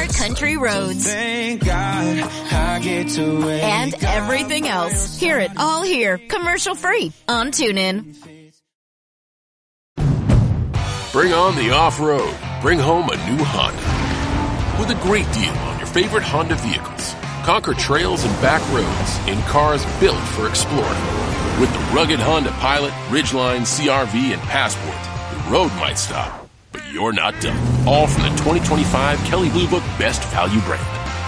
favorite country roads. Thank God I get to wake And everything else. Hear it all here, commercial-free on TuneIn. Bring on the off-road. Bring home a new Honda. With a great deal on your favorite Honda vehicles. Conquer trails and back roads in cars built for exploring. With the rugged Honda Pilot, Ridgeline, CR-V, and Passport, the road might stop, but you're not done. All from the 2025 Kelley Blue Book Best Value brand.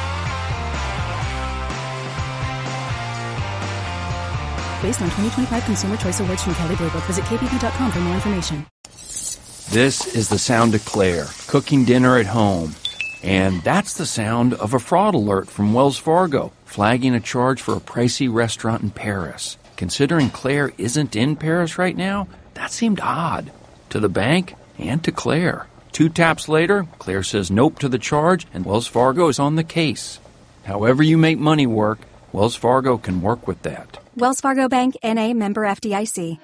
Based on 2025 Consumer Choice Awards from Kelley Blue Book, visit kbb.com for more information. This is the sound of Claire, cooking dinner at home. And that's the sound of a fraud alert from Wells Fargo, flagging a charge for a pricey restaurant in Paris. Considering Claire isn't in Paris right now, that seemed odd. To the bank and to Claire. 2 taps later, Claire says nope to the charge, and Wells Fargo is on the case. However you make money work, Wells Fargo can work with that. Wells Fargo Bank, N.A., member FDIC.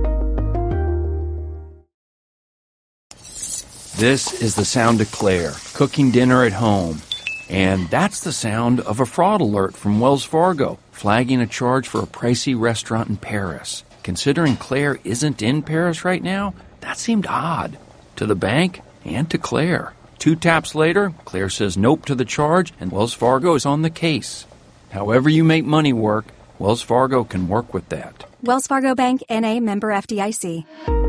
This is the sound of Claire, cooking dinner at home. And that's the sound of a fraud alert from Wells Fargo, flagging a charge for a pricey restaurant in Paris. Considering Claire isn't in Paris right now, that seemed odd. To the bank and to Claire. 2 taps later, Claire says nope to the charge, and Wells Fargo is on the case. However you make money work, Wells Fargo can work with that. Wells Fargo Bank, N.A., member FDIC.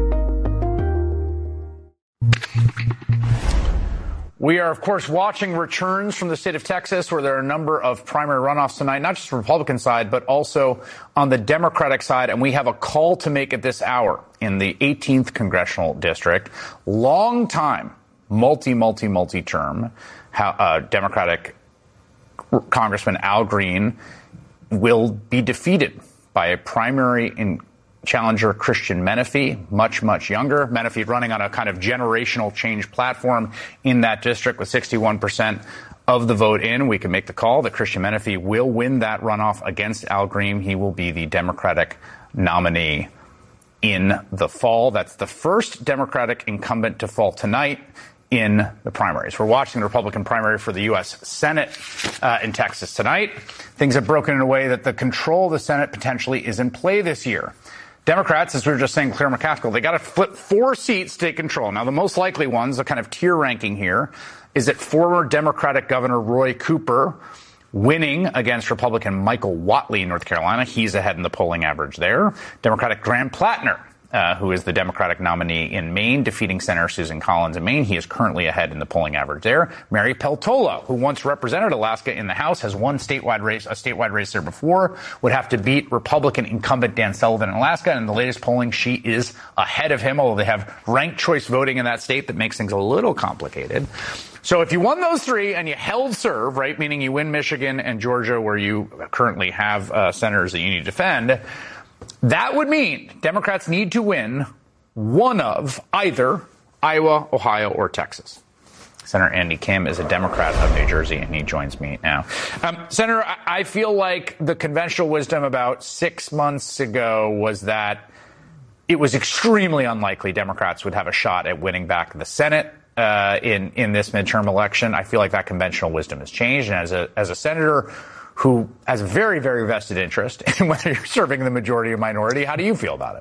We are, of course, watching returns from the state of Texas, where there are a number of primary runoffs tonight, not just the Republican side, but also on the Democratic side. And we have a call to make at this hour in the 18th congressional district. Long-time, multi-term Democratic Congressman Al Green will be defeated by a primary in challenger Christian Menefee, much younger. Menefee running on a kind of generational change platform in that district with 61% of the vote in. We can make the call that Christian Menefee will win that runoff against Al Green. He will be the Democratic nominee in the fall. That's the first Democratic incumbent to fall tonight in the primaries. We're watching the Republican primary for the U.S. Senate in Texas tonight. Things have broken in a way that the control of the Senate potentially is in play this year. Democrats, as we were just saying, Claire McCaskill, they got to flip 4 seats to take control. Now, the most likely ones, the kind of tier ranking here, is that former Democratic Governor Roy Cooper winning against Republican Michael Whatley in North Carolina. He's ahead in the polling average there. Democratic Graham Plattner, who is the Democratic nominee in Maine, defeating Senator Susan Collins in Maine. He is currently ahead in the polling average there. Mary Peltola, who once represented Alaska in the House, has won a statewide race there before, would have to beat Republican incumbent Dan Sullivan in Alaska. And in the latest polling, she is ahead of him, although they have ranked choice voting in that state that makes things a little complicated. So if you won those 3 and you held serve, right, meaning you win Michigan and Georgia, where you currently have senators that you need to defend, that would mean Democrats need to win one of either Iowa, Ohio, or Texas. Senator Andy Kim is a Democrat of New Jersey, and he joins me now. Senator, I feel like the conventional wisdom about 6 months ago was that it was extremely unlikely Democrats would have a shot at winning back the Senate in this midterm election. I feel like that conventional wisdom has changed. And as a senator who has a very, very vested interest in whether you're serving the majority or minority, how do you feel about it?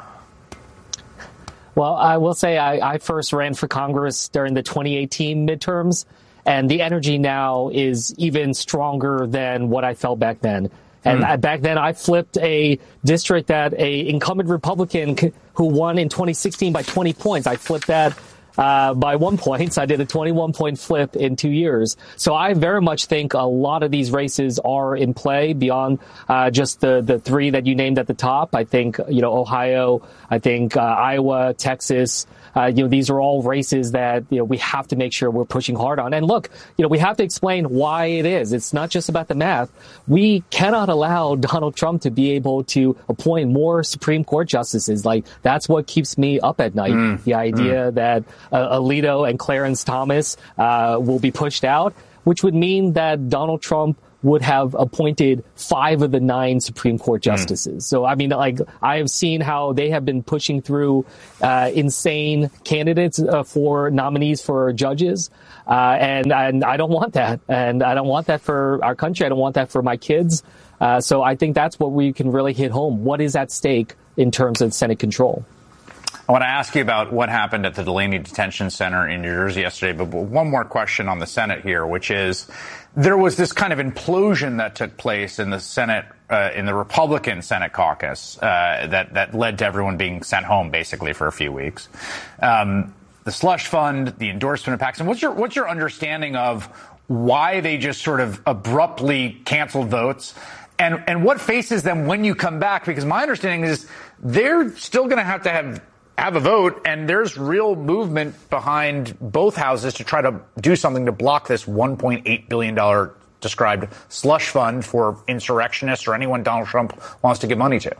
Well, I will say I first ran for Congress during the 2018 midterms, and the energy now is even stronger than what I felt back then. And back then, I flipped a district that a incumbent Republican who won in 2016 by 20 points. I flipped that by 1 point. So I did a 21-point flip in 2 years. So I very much think a lot of these races are in play beyond just the 3 that you named at the top. I think, Ohio, I think Iowa, Texas, these are all races that, we have to make sure we're pushing hard on. And look, we have to explain why it is. It's not just about the math. We cannot allow Donald Trump to be able to appoint more Supreme Court justices. Like, that's what keeps me up at night. The idea that Alito and Clarence Thomas will be pushed out, which would mean that Donald Trump would have appointed 5 of the 9 Supreme Court justices. So, I mean, like, I have seen how they have been pushing through insane candidates for nominees for judges. And I don't want that. And I don't want that for our country. I don't want that for my kids. So I think that's what we can really hit home. What is at stake in terms of Senate control? I want to ask you about what happened at the Delaney Detention Center in New Jersey yesterday, but one more question on the Senate here, which is there was this kind of implosion that took place in the Senate, in the Republican Senate caucus, that led to everyone being sent home basically for a few weeks. The slush fund, the endorsement of Paxton. What's your understanding of why they just sort of abruptly canceled votes? And what faces them when you come back? Because my understanding is they're still going to have a vote, and there's real movement behind both houses to try to do something to block this $1.8 billion described slush fund for insurrectionists or anyone Donald Trump wants to give money to.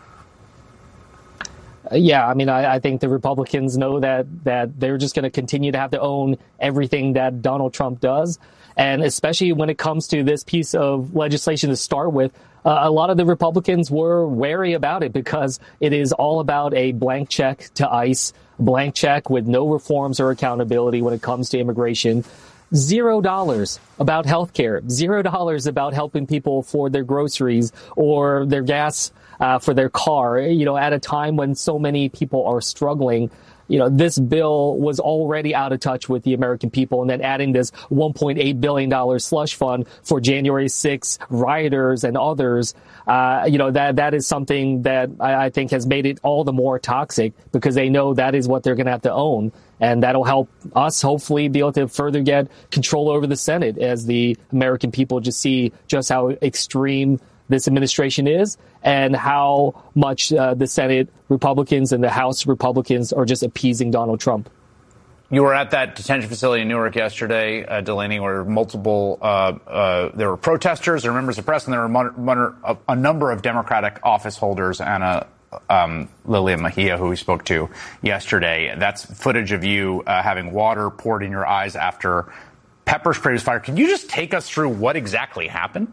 Yeah, I mean, I think the Republicans know that they're just going to continue to have to own everything that Donald Trump does. And especially when it comes to this piece of legislation to start with, a lot of the Republicans were wary about it because it is all about a blank check to ICE, blank check with no reforms or accountability when it comes to immigration. $0 about health care, $0 about helping people afford their groceries or their gas for their car, at a time when so many people are struggling. This bill was already out of touch with the American people, and then adding this $1.8 billion slush fund for January 6th rioters and others, that is something that I think has made it all the more toxic because they know that is what they're going to have to own. And that'll help us hopefully be able to further get control over the Senate as the American people just see just how extreme this administration is and how much the Senate Republicans and the House Republicans are just appeasing Donald Trump. You were at that detention facility in Newark yesterday, Delaney, where there were protesters, there were members of press, and there were a number of Democratic office holders and Lilia Mejia, who we spoke to yesterday. That's footage of you having water poured in your eyes after pepper spray was fired. Can you just take us through what exactly happened?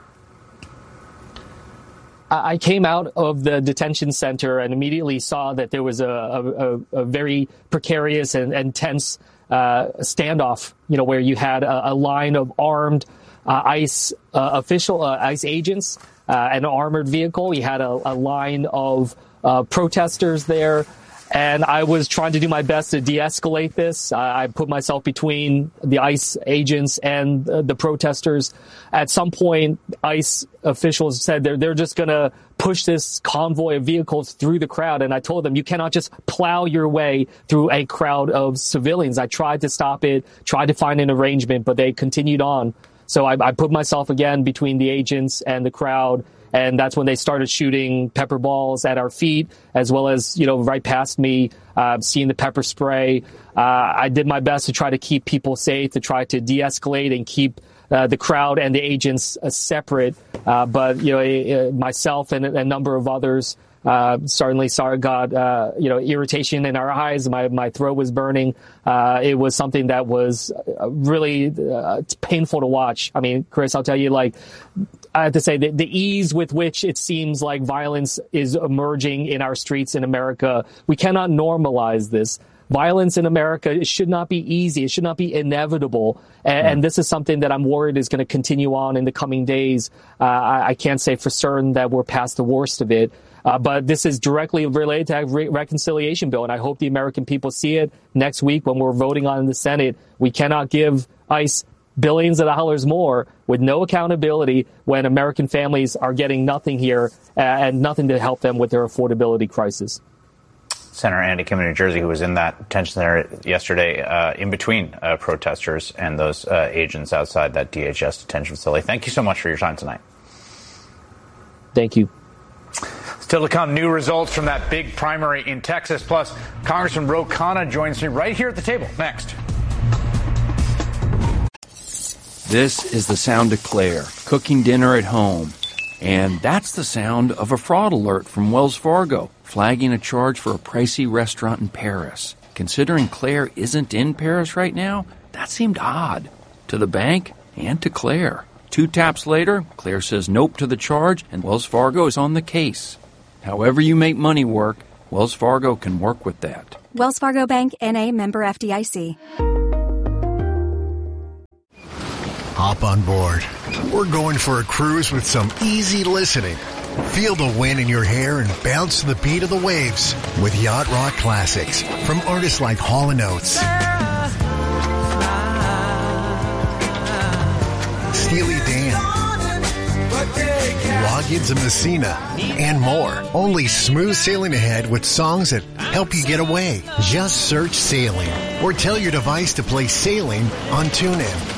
I came out of the detention center and immediately saw that there was a very precarious and tense standoff, where you had a line of armed ICE ICE agents, an armored vehicle. You had a line of protesters there. And I was trying to do my best to de-escalate this. I put myself between the ICE agents and the protesters. At some point, ICE officials said they're just going to push this convoy of vehicles through the crowd. And I told them, you cannot just plow your way through a crowd of civilians. I tried to stop it, tried to find an arrangement, but they continued on. So I put myself again between the agents and the crowd. And that's when they started shooting pepper balls at our feet, as well as, right past me, seeing the pepper spray. I did my best to try to keep people safe, to try to de-escalate and keep the crowd and the agents separate. But, myself and a number of others certainly got, irritation in our eyes. My throat was burning. It was something that was really painful to watch. I mean, Chris, I'll tell you, I have to say that the ease with which it seems like violence is emerging in our streets in America, we cannot normalize this. Violence in America should not be easy. It should not be inevitable. And this is something that I'm worried is going to continue on in the coming days. I can't say for certain that we're past the worst of it. But this is directly related to the reconciliation bill. And I hope the American people see it next week when we're voting on in the Senate. We cannot give ICE billions of dollars more with no accountability when American families are getting nothing here and nothing to help them with their affordability crisis. Senator Andy Kim in New Jersey, who was in that detention center yesterday in between protesters and those agents outside that DHS detention facility. Thank you so much for your time tonight. Thank you. Still to come, new results from that big primary in Texas. Plus, Congressman Ro Khanna joins me right here at the table. Next. This is the sound of Claire, cooking dinner at home. And that's the sound of a fraud alert from Wells Fargo, flagging a charge for a pricey restaurant in Paris. Considering Claire isn't in Paris right now, that seemed odd to the bank and to Claire. 2 taps later, Claire says nope to the charge, and Wells Fargo is on the case. However you make money work, Wells Fargo can work with that. Wells Fargo Bank, N.A., member FDIC. Hop on board. We're going for a cruise with some easy listening. Feel the wind in your hair and bounce to the beat of the waves with Yacht Rock Classics from artists like Hall & Oates, Steely Dan, Loggins and Messina, and more. Only smooth sailing ahead with songs that help you get away. Just search Sailing or tell your device to play Sailing on TuneIn.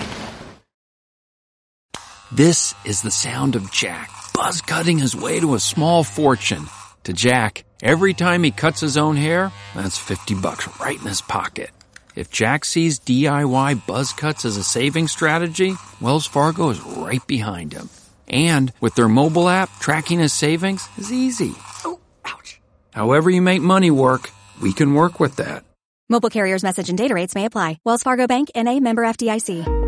This is the sound of Jack, buzz cutting his way to a small fortune. To Jack, every time he cuts his own hair, that's $50 right in his pocket. If Jack sees DIY buzz cuts as a saving strategy, Wells Fargo is right behind him. And with their mobile app, tracking his savings is easy. Oh, ouch. However you make money work, we can work with that. Mobile carriers' message and data rates may apply. Wells Fargo Bank, N.A., member FDIC.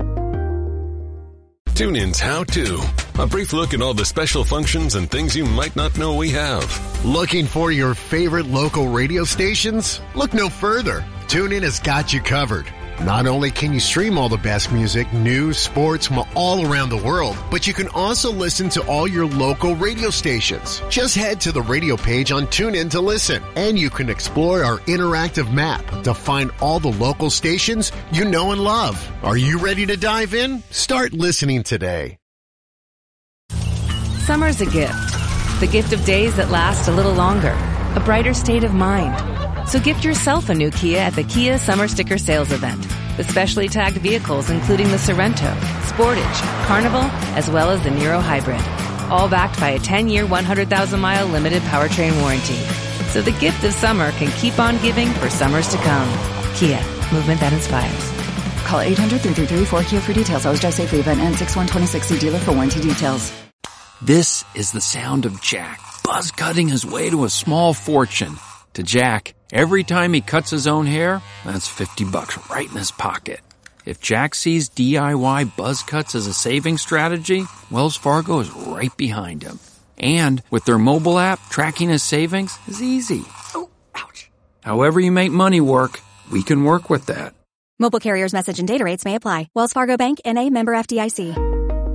TuneIn's How To. A brief look at all the special functions and things you might not know we have. Looking for your favorite local radio stations? Look no further. TuneIn has got you covered. Not only can you stream all the best music, news, sports from all around the world, but you can also listen to all your local radio stations. Just head to the radio page on TuneIn to listen, and you can explore our interactive map to find all the local stations you know and love. Are you ready to dive in? Start listening today. Summer's a gift. The gift of days that last a little longer. A brighter state of mind. So gift yourself a new Kia at the Kia Summer Sticker Sales Event. With specially tagged vehicles including the Sorrento, Sportage, Carnival, as well as the Niro Hybrid. All backed by a 10-year, 100,000-mile limited powertrain warranty. So the gift of summer can keep on giving for summers to come. Kia, movement that inspires. Call 800-333-4KIA for details. Always drive safely. Event ends 6/1/26. See dealer for warranty details. This is the sound of Jack, buzz cutting his way to a small fortune. To Jack, every time he cuts his own hair, that's $50 right in his pocket. If Jack sees DIY buzz cuts as a saving strategy, Wells Fargo is right behind him. And with their mobile app, tracking his savings is easy. Oh, ouch. However you make money work, we can work with that. Mobile carriers' message and data rates may apply. Wells Fargo Bank, N.A., member FDIC.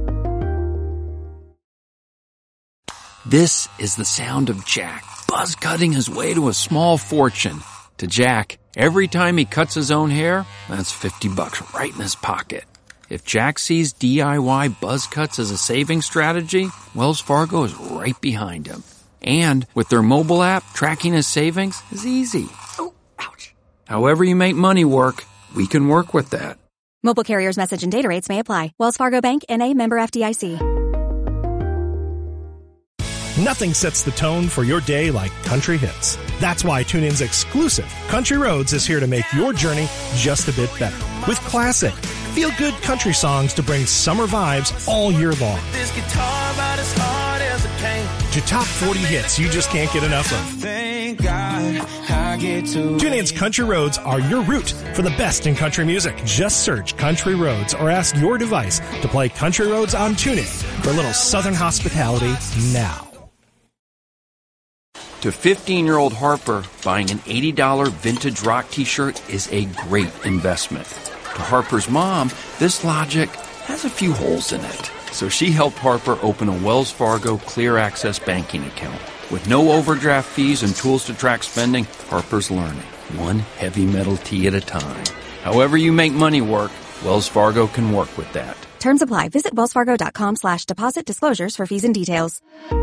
This is the sound of Jack, buzz cutting his way to a small fortune. To Jack, every time he cuts his own hair, that's $50 right in his pocket. If Jack sees DIY buzz cuts as a saving strategy, Wells Fargo is right behind him. And with their mobile app, tracking his savings is easy. Oh, ouch. However you make money work, we can work with that. Mobile carriers' message and data rates may apply. Wells Fargo Bank, N.A., member FDIC. Nothing sets the tone for your day like country hits. That's why TuneIn's exclusive Country Roads is here to make your journey just a bit better. With classic, feel-good country songs to bring summer vibes all year long. This guitar about as hard as a pain. To top 40 hits you just can't get enough of. Thank God I get to TuneIn's Country Roads are your route for the best in country music. Just search Country Roads or ask your device to play Country Roads on TuneIn for a little southern hospitality now. To 15-year-old Harper, buying an $80 vintage rock t-shirt is a great investment. To Harper's mom, this logic has a few holes in it. So she helped Harper open a Wells Fargo Clear Access banking account. With no overdraft fees and tools to track spending, Harper's learning, one heavy metal tee at a time. However you make money work, Wells Fargo can work with that. Terms apply. Visit wellsfargo.com/deposit disclosures for fees and details.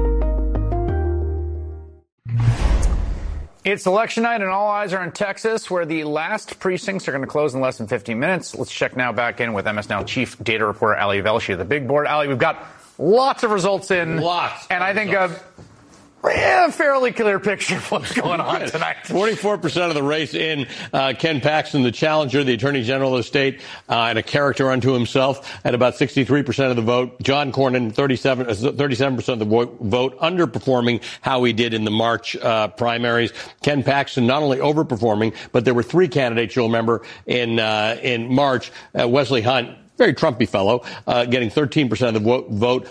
It's election night and all eyes are in Texas, where the last precincts are going to close in less than 15 minutes. Let's check now back in with MS Now chief data reporter Ali Velshi, the big board. Ali, we've got lots of results in. Lots. And I think a fairly clear picture of what's going on tonight. 44% of the race in. Ken Paxton, the challenger, the Attorney General of the state, and a character unto himself, at about 63% of the vote. John Cornyn, 37% of the vote, underperforming how he did in the March primaries. Ken Paxton not only overperforming, but there were three candidates, you'll remember, in March. Wesley Hunt, very Trumpy fellow, getting 13% of the vote.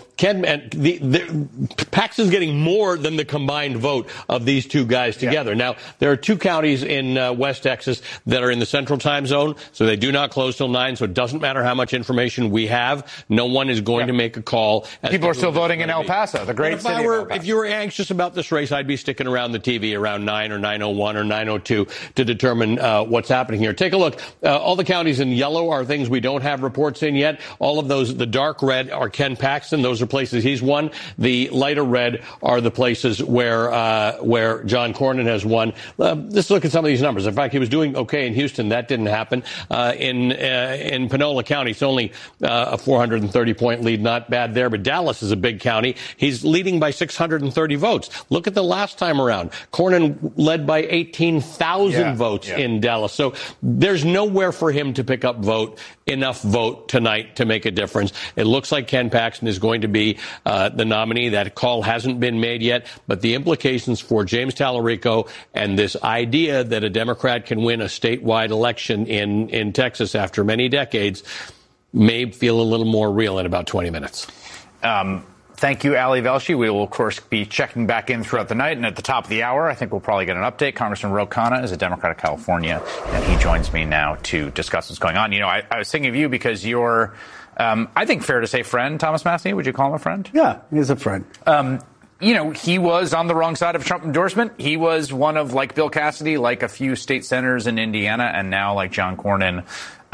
Paxton's getting more than the combined vote of these two guys together. Now, there are two counties in West Texas that are in the central time zone, so they do not close till 9, so it doesn't matter how much information we have. No one is going to make a call. People are still voting in El Paso, the great city of El Paso. If you were anxious about this race, I'd be sticking around the TV around 9 or 9:01 or 9:02 to determine what's happening here. Take a look. All the counties in yellow are things we don't have reports in yet. All of those, the dark red, are Ken Paxton. Those are places he's won. The lighter red are the places where John Cornyn has won. Let's look at some of these numbers. In fact, he was doing okay in Houston. That didn't happen. In Panola County, it's only a 430-point lead. Not bad there. But Dallas is a big county. He's leading by 630 votes. Look at the last time around. Cornyn led by 18,000 votes in Dallas. So there's nowhere for him to pick up enough vote tonight to make a difference. It looks like Ken Paxton is going to be the nominee. That call hasn't been made yet, but the implications for James Tallarico and this idea that a Democrat can win a statewide election in Texas after many decades may feel a little more real in about 20 minutes. Thank you, Ali Velshi. We will, of course, be checking back in throughout the night. And at the top of the hour, I think we'll probably get an update. Congressman Ro Khanna is a Democrat of California, and he joins me now to discuss what's going on. You know, I was thinking of you because you're, I think, fair to say friend, Thomas Massie. Would you call him a friend? Yeah, he's a friend. You know, he was on the wrong side of Trump endorsement. He was one of, like Bill Cassidy, like a few state senators in Indiana, and now, like John Cornyn,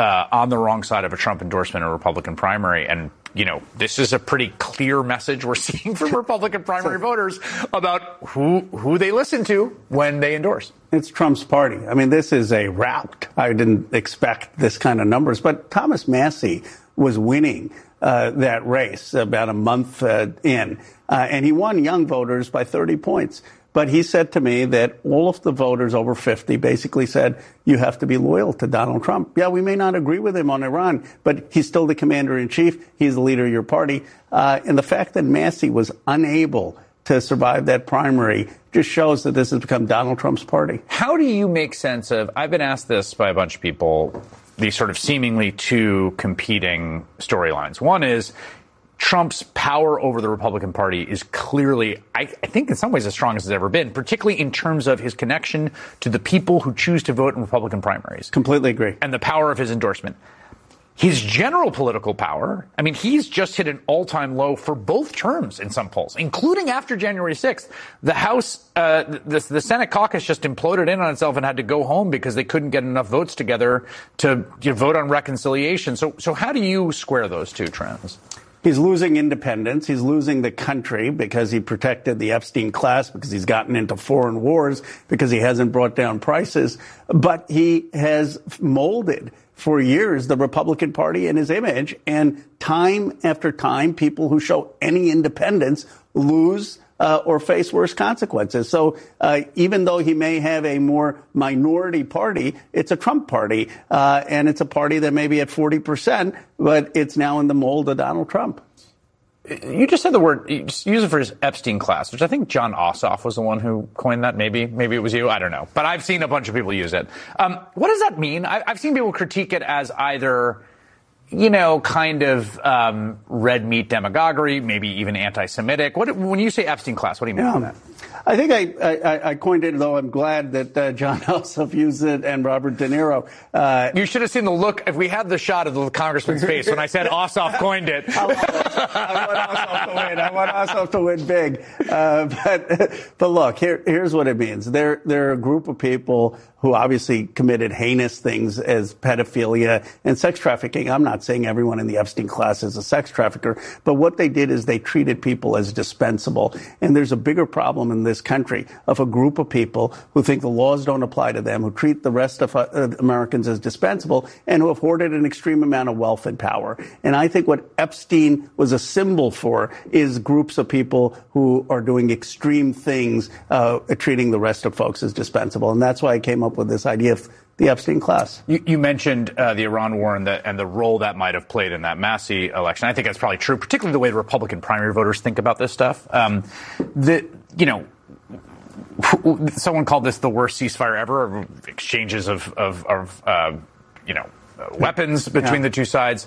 on the wrong side of a Trump endorsement in a Republican primary. And you know, this is a pretty clear message we're seeing from Republican primary voters about who they listen to when they endorse. It's Trump's party. I mean, this is a rout. I didn't expect this kind of numbers, but Thomas Massie was winning that race about a month in, and he won young voters by 30 points. But he said to me that all of the voters over 50 basically said, you have to be loyal to Donald Trump. Yeah, we may not agree with him on Iran, but he's still the commander-in-chief. He's the leader of your party. And the fact that Massie was unable to survive that primary just shows that this has become Donald Trump's party. How do you make sense of, I've been asked this by a bunch of people, these sort of seemingly two competing storylines. One is, Trump's power over the Republican Party is clearly, I think in some ways, as strong as it's ever been, particularly in terms of his connection to the people who choose to vote in Republican primaries. Completely agree. And the power of his endorsement. His general political power, I mean, he's just hit an all-time low for both terms in some polls, including after January 6th. The House, the Senate caucus just imploded in on itself and had to go home because they couldn't get enough votes together to vote on reconciliation. So how do you square those two trends? He's losing independence. He's losing the country because he protected the Epstein class, because he's gotten into foreign wars, because he hasn't brought down prices. But he has molded for years the Republican Party and his image. And time after time, people who show any independence lose or face worse consequences. So even though he may have a more minority party, it's a Trump party. And it's a party that may be at 40%, but it's now in the mold of Donald Trump. You just said the word, you just use it for his Epstein class, which I think John Ossoff was the one who coined that. Maybe it was you. I don't know. But I've seen a bunch of people use it. What does that mean? I've seen people critique it as either, you know, kind of red meat demagoguery, maybe even anti-Semitic. When you say Epstein class, what do you mean by that? I think I coined it, though I'm glad that John Ossoff used it and Robert De Niro. You should have seen the look. If we had the shot of the congressman's face when I said Ossoff coined it. I want Ossoff to win big. But look, here's what it means. They're a group of people who obviously committed heinous things as pedophilia and sex trafficking. I'm not saying everyone in the Epstein class is a sex trafficker, but what they did is they treated people as dispensable. And there's a bigger problem in this country of a group of people who think the laws don't apply to them, who treat the rest of Americans as dispensable, and who have hoarded an extreme amount of wealth and power. And I think what Epstein was a symbol for is groups of people who are doing extreme things, treating the rest of folks as dispensable. And that's why I came up with this idea of the Epstein class. You mentioned the Iran war and the role that might have played in that Massie election. I think that's probably true, particularly the way the Republican primary voters think about this stuff. Someone called this the worst ceasefire ever, exchanges of weapons between the two sides.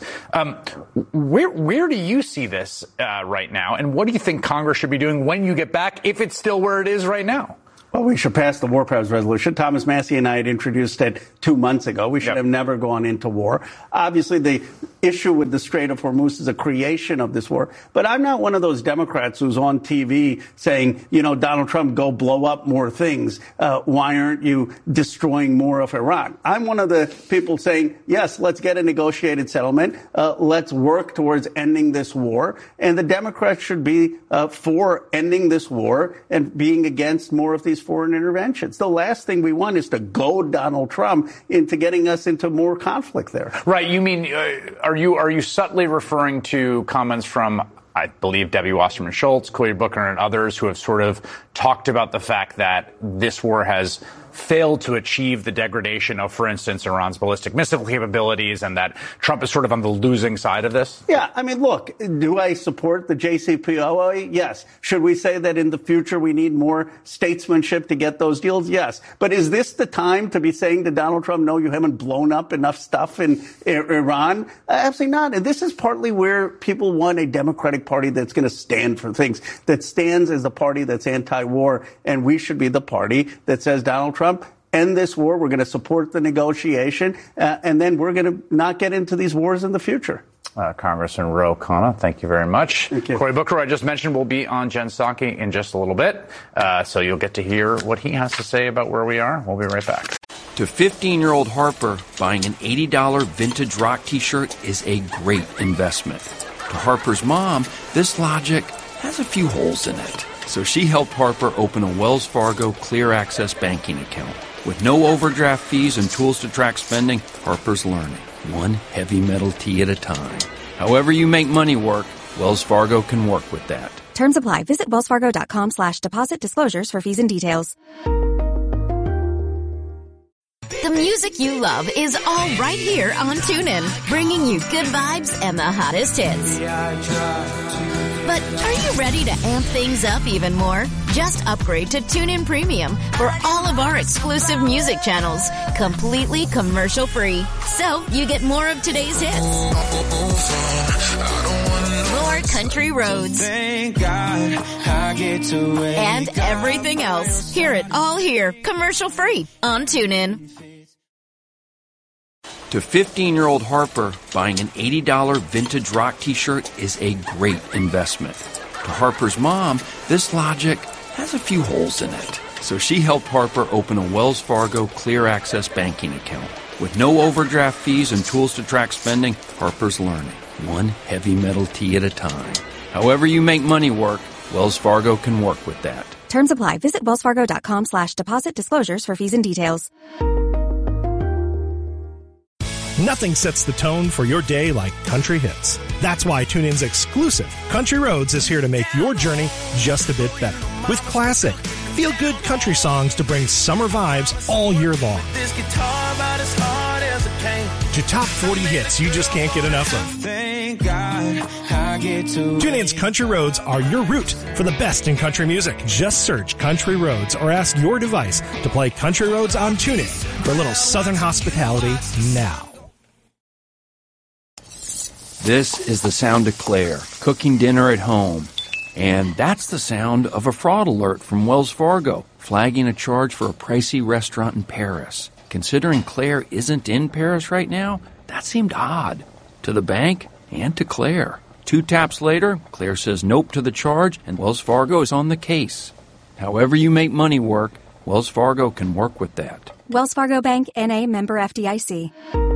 Where do you see this right now? And what do you think Congress should be doing when you get back, if it's still where it is right now? Well, we should pass the war powers resolution. Thomas Massie and I had introduced it 2 months ago. We should have never gone into war. Obviously, the issue with the Strait of Hormuz is a creation of this war. But I'm not one of those Democrats who's on TV saying, Donald Trump, go blow up more things. Why aren't you destroying more of Iran? I'm one of the people saying, yes, let's get a negotiated settlement. Let's work towards ending this war. And the Democrats should be for ending this war and being against more of these foreign interventions. The last thing we want is to goad Donald Trump into getting us into more conflict there. Right. You mean, are you subtly referring to comments from, I believe, Debbie Wasserman Schultz, Cory Booker, and others who have sort of talked about the fact that this war has failed to achieve the degradation of, for instance, Iran's ballistic missile capabilities, and that Trump is sort of on the losing side of this? Yeah, I mean, look, do I support the JCPOA? Yes. Should we say that in the future we need more statesmanship to get those deals? Yes. But is this the time to be saying to Donald Trump, no, you haven't blown up enough stuff in Iran? Absolutely not. And this is partly where people want a Democratic Party that's going to stand for things, that stands as a party that's anti-war, and we should be the party that says, Donald Trump, end this war. We're going to support the negotiation, and then we're going to not get into these wars in the future. Congressman Ro Khanna, thank you very much. Thank you. Cory Booker, I just mentioned, will be on Jen Psaki in just a little bit, so you'll get to hear what he has to say about where we are. We'll be right back. To 15-year-old Harper, buying an $80 vintage rock T-shirt is a great investment. To Harper's mom, this logic has a few holes in it. So she helped Harper open a Wells Fargo Clear Access banking account. With no overdraft fees and tools to track spending, Harper's learning, one heavy metal tea at a time. However you make money work, Wells Fargo can work with that. Terms apply. Visit wellsfargo.com/deposit disclosures for fees and details. The music you love is all right here on TuneIn, bringing you good vibes and the hottest hits. But are you ready to amp things up even more? Just upgrade to TuneIn Premium for all of our exclusive music channels, completely commercial-free. So you get more of today's hits, more country roads, Thank God I get to and everything else. Hear it all here, commercial-free on TuneIn. To 15-year-old Harper, buying an $80 vintage rock T-shirt is a great investment. To Harper's mom, this logic has a few holes in it. So she helped Harper open a Wells Fargo Clear Access banking account. With no overdraft fees and tools to track spending, Harper's learning, one heavy metal tea at a time. However you make money work, Wells Fargo can work with that. Terms apply. Visit wellsfargo.com/deposit disclosures for fees and details. Nothing sets the tone for your day like country hits. That's why TuneIn's exclusive Country Roads is here to make your journey just a bit better. With classic, feel-good country songs to bring summer vibes all year long. this guitar about as hard as it came. To top 40 hits you just can't get enough of. Thank God I get to TuneIn's Country Roads are your route for the best in country music. Just search Country Roads or ask your device to play Country Roads on TuneIn for a little southern hospitality now. This is the sound of Claire, cooking dinner at home. And that's the sound of a fraud alert from Wells Fargo, flagging a charge for a pricey restaurant in Paris. Considering Claire isn't in Paris right now, that seemed odd. To the bank and to Claire. 2 taps later, Claire says nope to the charge, and Wells Fargo is on the case. However you make money work, Wells Fargo can work with that. Wells Fargo Bank, N.A., member FDIC.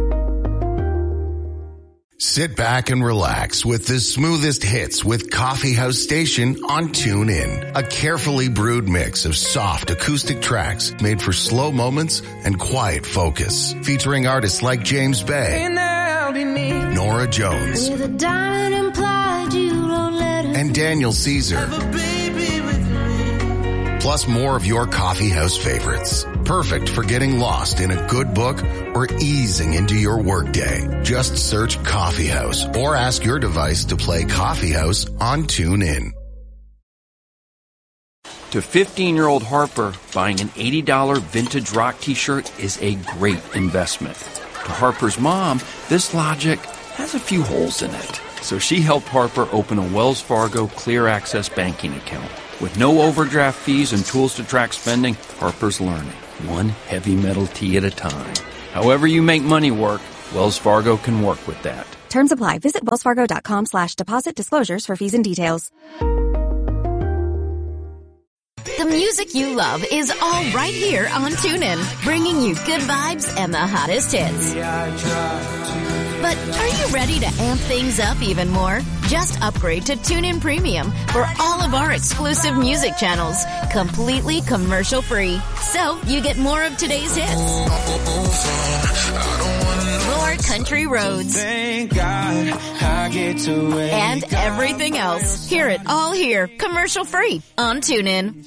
Sit back and relax with the smoothest hits with Coffee House Station on TuneIn. A carefully brewed mix of soft acoustic tracks made for slow moments and quiet focus. Featuring artists like James Bay, Nora Jones, and Daniel Caesar. Plus more of your coffee house favorites. Perfect for getting lost in a good book or easing into your workday. Just search Coffee House or ask your device to play Coffee House on TuneIn. To 15-year-old Harper, buying an $80 vintage rock T-shirt is a great investment. To To Harper's mom, this logic has a few holes in it. So she helped Harper open a Wells Fargo Clear Access banking account. With no overdraft fees and tools to track spending, Harper's learning, one heavy metal tea at a time. However you make money work, Wells Fargo can work with that. Terms apply. Visit wellsfargo.com/deposit disclosures for fees and details. The music you love is all right here on TuneIn, bringing you good vibes and the hottest hits. But are you ready to amp things up even more? Just upgrade to TuneIn Premium for all of our exclusive music channels, completely commercial-free. So you get more of today's hits, more country roads, Thank God I get to wake and everything else. Hear it all here, commercial-free on TuneIn.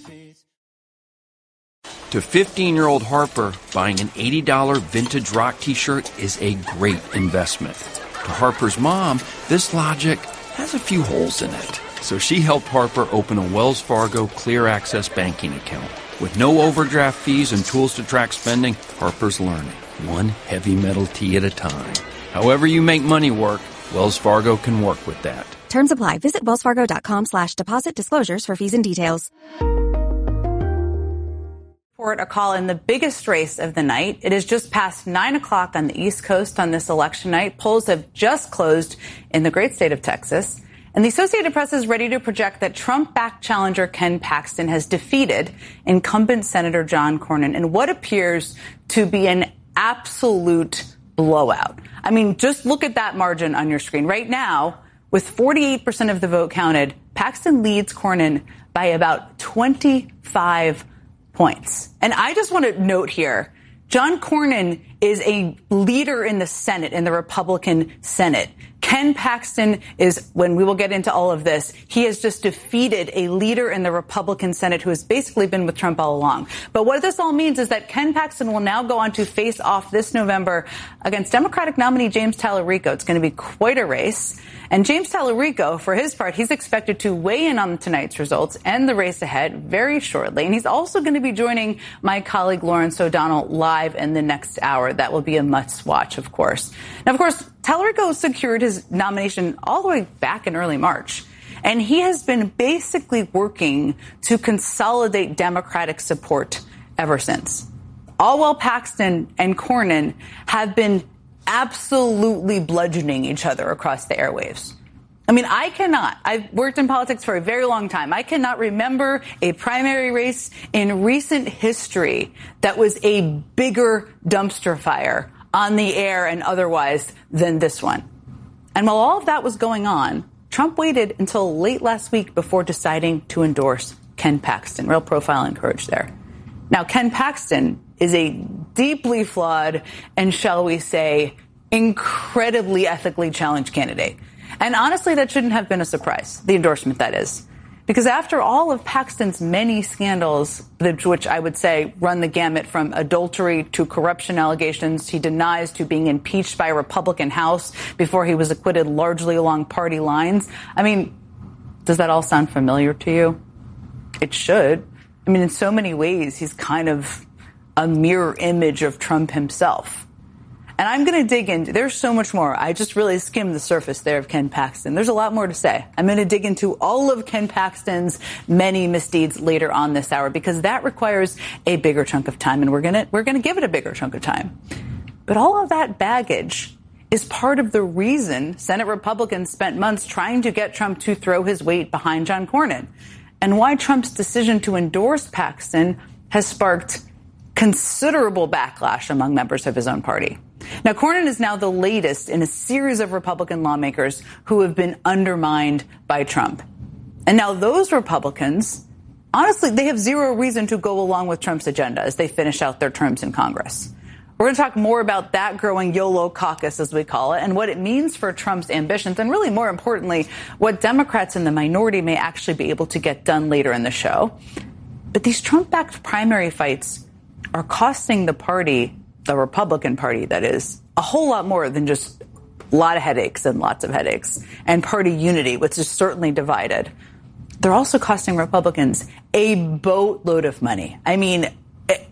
To 15-year-old Harper, buying an $80 vintage rock t-shirt is a great investment. To Harper's mom, this logic has a few holes in it. So she helped Harper open a Wells Fargo Clear Access banking account. With no overdraft fees and tools to track spending, Harper's learning, one heavy metal tea at a time. However you make money work, Wells Fargo can work with that. Terms apply. Visit wellsfargo.com/deposit disclosures for fees and details. A call in the biggest race of the night. It is just past 9 o'clock on the East Coast on this election night. Polls have just closed in the great state of Texas. And the Associated Press is ready to project that Trump-backed challenger Ken Paxton has defeated incumbent Senator John Cornyn in what appears to be an absolute blowout. I mean, just look at that margin on your screen. Right now, with 48% of the vote counted, Paxton leads Cornyn by about 25 points. And I just want to note here, John Cornyn is a leader in the Senate, in the Republican Senate. Ken Paxton is, when we will get into all of this, he has just defeated a leader in the Republican Senate who has basically been with Trump all along. But what this all means is that Ken Paxton will now go on to face off this November against Democratic nominee James Tallarico. It's going to be quite a race. And James Tallarico, for his part, he's expected to weigh in on tonight's results and the race ahead very shortly. And he's also going to be joining my colleague Lawrence O'Donnell live in the next hour. That will be a must-watch, of course. Now, of course, Tallarico secured his nomination all the way back in early March. And he has been basically working to consolidate Democratic support ever since. All while Paxton and Cornyn have been absolutely bludgeoning each other across the airwaves. I mean, I've worked in politics for a very long time. I cannot remember a primary race in recent history that was a bigger dumpster fire on the air and otherwise than this one. And while all of that was going on, Trump waited until late last week before deciding to endorse Ken Paxton. Real profile and courage there. Now, Ken Paxton is a deeply flawed and, shall we say, incredibly ethically challenged candidate. And honestly, that shouldn't have been a surprise, the endorsement, that is. Because after all of Paxton's many scandals, which I would say run the gamut from adultery to corruption allegations he denies to being impeached by a Republican House before he was acquitted largely along party lines. I mean, does that all sound familiar to you? It should. I mean, in so many ways, he's kind of a mirror image of Trump himself. And I'm going to dig into, there's so much more. I just really skimmed the surface there of Ken Paxton. There's a lot more to say. I'm going to dig into all of Ken Paxton's many misdeeds later on this hour, because that requires a bigger chunk of time, and we're going to give it a bigger chunk of time. But all of that baggage is part of the reason Senate Republicans spent months trying to get Trump to throw his weight behind John Cornyn, and why Trump's decision to endorse Paxton has sparked considerable backlash among members of his own party. Now, Cornyn is now the latest in a series of Republican lawmakers who have been undermined by Trump. And now those Republicans, honestly, they have zero reason to go along with Trump's agenda as they finish out their terms in Congress. We're going to talk more about that growing YOLO caucus, as we call it, and what it means for Trump's ambitions, and really more importantly, what Democrats in the minority may actually be able to get done later in the show. But these Trump-backed primary fights are costing the party, the Republican Party, that is, a whole lot more than just a lot of headaches and lots of headaches, and party unity, which is certainly divided. They're also costing Republicans a boatload of money. I mean,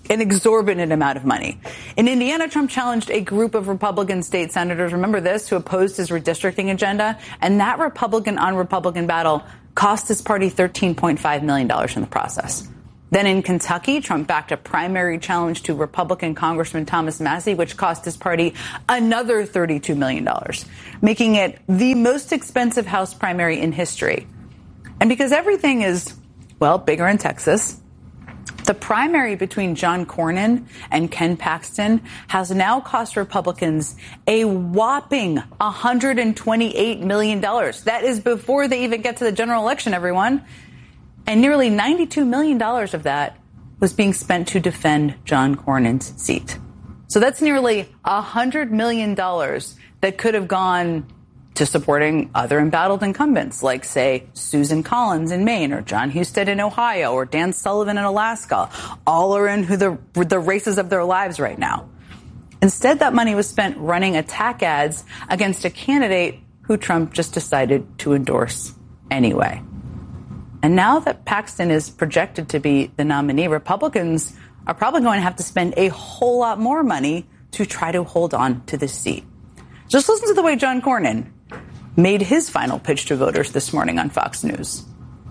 an exorbitant amount of money. In Indiana, Trump challenged a group of Republican state senators, remember this, who opposed his redistricting agenda. And that Republican-on-Republican battle cost his party $13.5 million in the process. Then in Kentucky, Trump backed a primary challenge to Republican Congressman Thomas Massie, which cost his party another $32 million, making it the most expensive House primary in history. And because everything is, well, bigger in Texas, the primary between John Cornyn and Ken Paxton has now cost Republicans a whopping $128 million. That is before they even get to the general election, everyone. And nearly $92 million of that was being spent to defend John Cornyn's seat. So that's nearly $100 million that could have gone to supporting other embattled incumbents, like, say, Susan Collins in Maine, or John Husted in Ohio, or Dan Sullivan in Alaska. All are in the races of their lives right now. Instead, that money was spent running attack ads against a candidate who Trump just decided to endorse anyway. And now that Paxton is projected to be the nominee, Republicans are probably going to have to spend a whole lot more money to try to hold on to this seat. Just listen to the way John Cornyn made his final pitch to voters this morning on Fox News.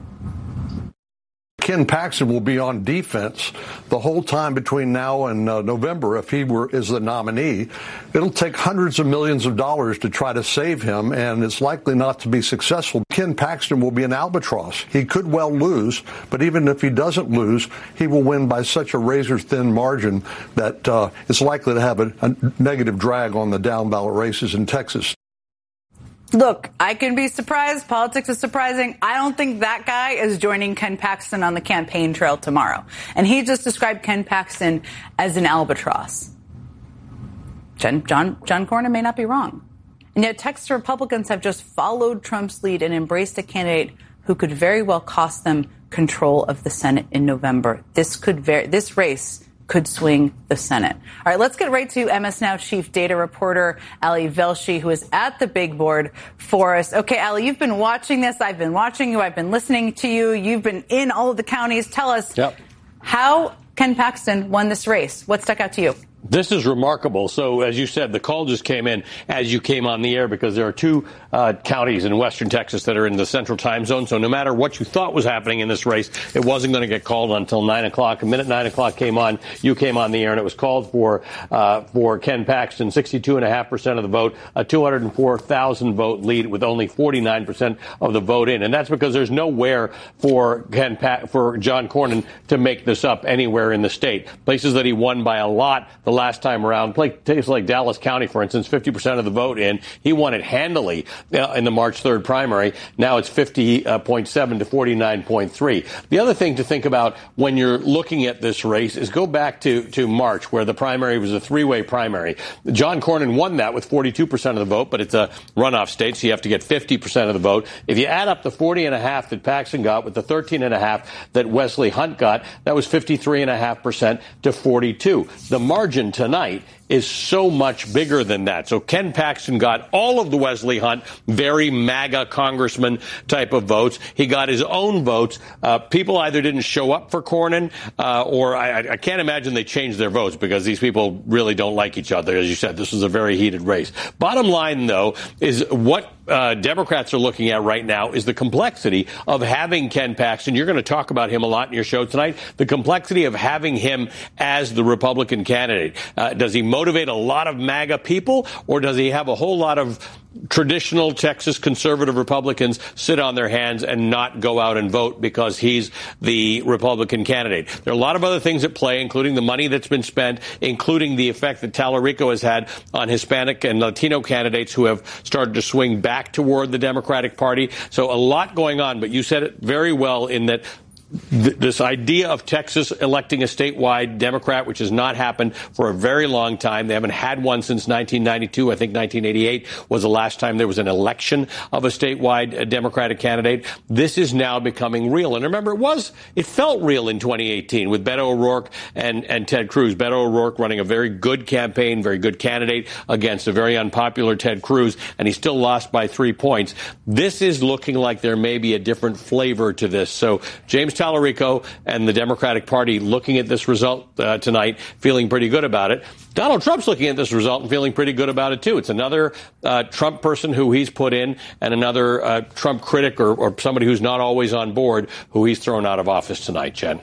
Ken Paxton will be on defense the whole time between now and November if he is the nominee. It'll take hundreds of millions of dollars to try to save him, and it's likely not to be successful. Ken Paxton will be an albatross. He could well lose, but even if he doesn't lose, he will win by such a razor-thin margin that it's likely to have a negative drag on the down-ballot races in Texas. Look, I can be surprised. Politics is surprising. I don't think that guy is joining Ken Paxton on the campaign trail tomorrow. And he just described Ken Paxton as an albatross. John Cornyn may not be wrong. And yet Texas Republicans have just followed Trump's lead and embraced a candidate who could very well cost them control of the Senate in November. This race could swing the Senate. All right, let's get right to MS Now chief data reporter Ali Velshi, who is at the big board for us. Okay, Ali, you've been watching this. I've been watching you. I've been listening to you. You've been in all of the counties. Tell us how Ken Paxton won this race. What stuck out to you? This is remarkable. So, as you said, the call just came in as you came on the air because there are two counties in western Texas that are in the central time zone. So no matter what you thought was happening in this race, it wasn't going to get called until 9 o'clock. The minute 9 o'clock came on, you came on the air, and it was called for Ken Paxton, 62.5% of the vote, a 204,000 vote lead with only 49% of the vote in. And that's because there's nowhere for John Cornyn to make this up anywhere in the state. Places that he won by a lot the last time around, places like Dallas County, for instance, 50% of the vote in. He won it handily in the March 3rd primary. Now it's 50.7 to 49.3. The other thing to think about when you're looking at this race is go back to March, where the primary was a three-way primary. John Cornyn won that with 42% of the vote, but it's a runoff state, so you have to get 50% of the vote. If you add up the 40.5 that Paxton got with the 13.5 that Wesley Hunt got, that was 53.5% to 42. The margin tonight is so much bigger than that. So Ken Paxton got all of the Wesley Hunt, very MAGA congressman type of votes. He got his own votes. People either didn't show up for Cornyn, or I can't imagine they changed their votes because these people really don't like each other. As you said, this was a very heated race. Bottom line, though, is what Democrats are looking at right now is the complexity of having Ken Paxton. You're going to talk about him a lot in your show tonight. The complexity of having him as the Republican candidate. Does he motivate a lot of MAGA people, or does he have a whole lot of traditional Texas conservative Republicans sit on their hands and not go out and vote because he's the Republican candidate? There are a lot of other things at play, including the money that's been spent, including the effect that Tallarico has had on Hispanic and Latino candidates who have started to swing back toward the Democratic Party. So a lot going on, but you said it very well in that this idea of Texas electing a statewide Democrat, which has not happened for a very long time. They haven't had one since 1992. I think 1988 was the last time there was an election of a statewide Democratic candidate. This is now becoming real. And remember, it felt real in 2018 with Beto O'Rourke and Ted Cruz. Beto O'Rourke running a very good campaign, very good candidate against a very unpopular Ted Cruz, and he still lost by 3 points. This is looking like there may be a different flavor to this. So James Tallarico and the Democratic Party looking at this result tonight, feeling pretty good about it. Donald Trump's looking at this result and feeling pretty good about it, too. It's another Trump person who he's put in and another Trump critic or somebody who's not always on board who he's thrown out of office tonight, Jen.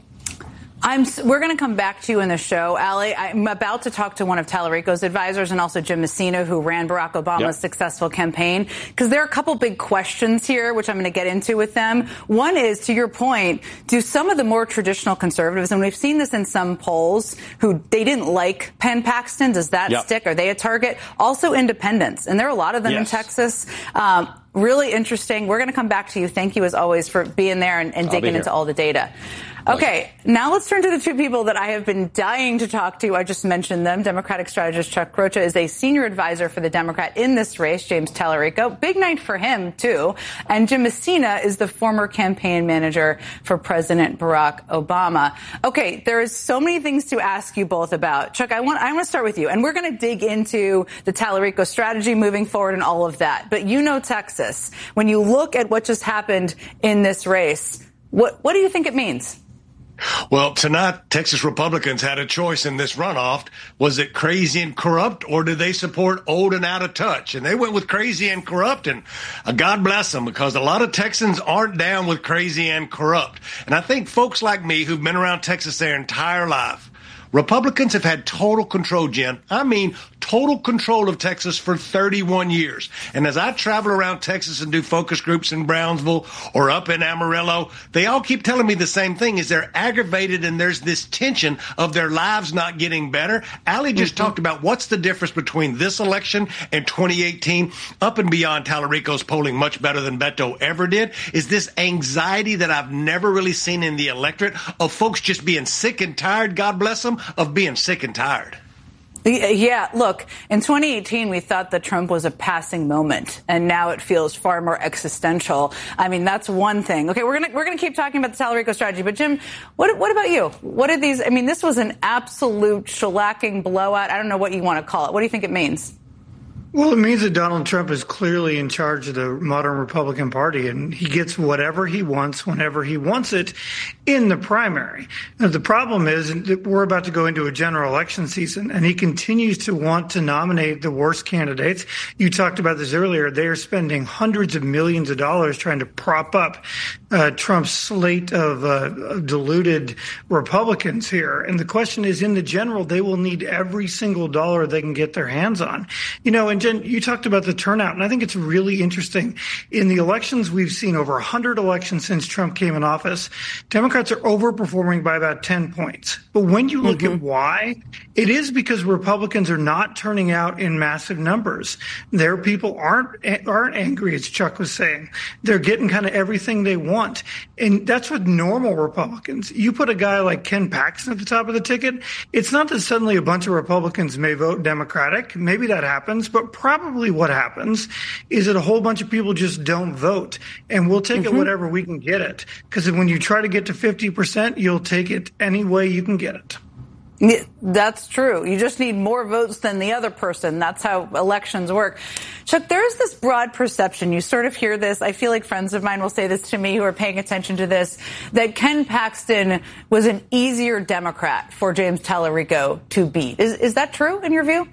We're going to come back to you in the show, Ali. I'm about to talk to one of Tallarico's advisors and also Jim Messina, who ran Barack Obama's successful campaign, because there are a couple big questions here, which I'm going to get into with them. One is, to your point, do some of the more traditional conservatives, and we've seen this in some polls, who they didn't like Ken Paxton, does that stick? Are they a target? Also independents, and there are a lot of them in Texas. Really interesting. We're going to come back to you. Thank you, as always, for being there and digging into all the data. Okay, now let's turn to the two people that I have been dying to talk to. I just mentioned them. Democratic strategist Chuck Rocha is a senior advisor for the Democrat in this race, James Tallarico. Big night for him, too. And Jim Messina is the former campaign manager for President Barack Obama. Okay, there is so many things to ask you both about. Chuck, I want to start with you, and we're going to dig into the Tallarico strategy moving forward and all of that. But you know Texas. When you look at what just happened in this race, what do you think it means? Well, tonight, Texas Republicans had a choice in this runoff. Was it crazy and corrupt, or did they support old and out of touch? And they went with crazy and corrupt, and God bless them, because a lot of Texans aren't down with crazy and corrupt. And I think folks like me who've been around Texas their entire life, Republicans have had total control, Jen. I mean, total control of Texas for 31 years. And as I travel around Texas and do focus groups in Brownsville or up in Amarillo, they all keep telling me the same thing, is they're aggravated and there's this tension of their lives not getting better. Ali just talked about what's the difference between this election and 2018, up and beyond Tallarico's polling much better than Beto ever did, is this anxiety that I've never really seen in the electorate of folks just being sick and tired, God bless them, of being sick and tired. Yeah, look, in 2018, we thought that Trump was a passing moment, and now it feels far more existential. I mean, that's one thing. Okay, we're gonna keep talking about the Tallarico strategy, but Jim, what about you? What are these? I mean, this was an absolute shellacking blowout. I don't know what you want to call it. What do you think it means? Well, it means that Donald Trump is clearly in charge of the modern Republican Party, and he gets whatever he wants whenever he wants it in the primary. Now, the problem is that we're about to go into a general election season, and he continues to want to nominate the worst candidates. You talked about this earlier. They are spending hundreds of millions of dollars trying to prop up Trump's slate of deluded Republicans here. And the question is, in the general, they will need every single dollar they can get their hands on. You know, and Jen, you talked about the turnout, and I think it's really interesting. In the elections, we've seen over 100 elections since Trump came in office. Democrats are overperforming by about 10 points. But when you look at why, it is because Republicans are not turning out in massive numbers. Their people aren't angry, as Chuck was saying. They're getting kind of everything they want. And that's with normal Republicans. You put a guy like Ken Paxton at the top of the ticket, it's not that suddenly a bunch of Republicans may vote Democratic. Maybe that happens, but probably what happens is that a whole bunch of people just don't vote, and we'll take it whatever we can get it. Because when you try to get to 50%, you'll take it any way you can get it. Yeah, that's true. You just need more votes than the other person. That's how elections work. Chuck, there is this broad perception. You sort of hear this. I feel like friends of mine will say this to me who are paying attention to this, that Ken Paxton was an easier Democrat for James Tallarico to beat. Is that true in your view?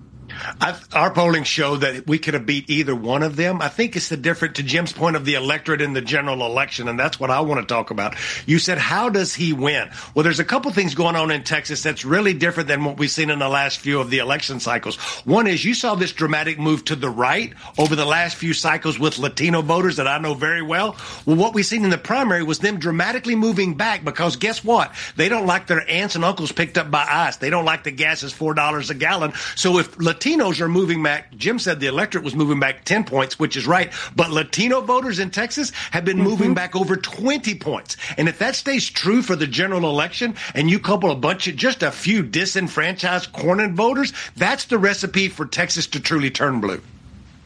Our polling showed that we could have beat either one of them. I think it's the difference, to Jim's point, of the electorate in the general election, and that's what I want to talk about. You said, how does he win? Well, there's a couple things going on in Texas that's really different than what we've seen in the last few of the election cycles. One is you saw this dramatic move to the right over the last few cycles with Latino voters that I know very well. Well, what we've seen in the primary was them dramatically moving back, because guess what? They don't like their aunts and uncles picked up by ICE. They don't like the gas is $4 a gallon. So if Latinos are moving back, Jim said the electorate was moving back 10 points, which is right. But Latino voters in Texas have been moving back over 20 points. And if that stays true for the general election, and you couple just a few disenfranchised Cornyn voters, that's the recipe for Texas to truly turn blue.